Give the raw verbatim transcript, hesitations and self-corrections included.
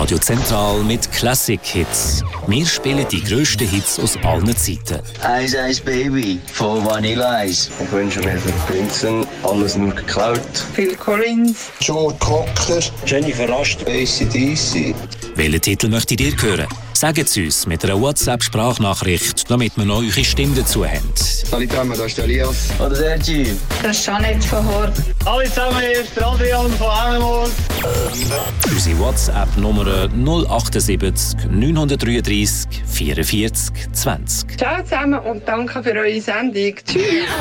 Radio Zentral mit Classic Hits. Wir spielen die grössten Hits aus allen Zeiten. Ice Ice Baby von Vanilla Ice. Ich wünsche mir für Prinzen alles nur geklaut. Phil Collins. Joe Cocker. Jennifer Rast. A C D C. Welchen Titel möchtet ihr hören? Sagt es uns mit einer WhatsApp-Sprachnachricht, damit wir noch eure Stimme dazu haben. Hallo zusammen, das ist Elias. Oder der G. Das ist Jeanette von Horb. Hallo zusammen, hier ist Adrian von Animals. Unsere WhatsApp-Nummer null achtundsiebzig neunhundertdreiunddreißig vierundvierzig zwanzig. Ciao zusammen und danke für eure Sendung. Tschüss.